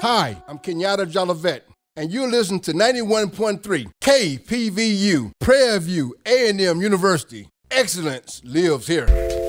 Hi, I'm Kenyatta Jolivet, and you're listening to 91.3 KPVU, Prairie View A&M University. Excellence lives here.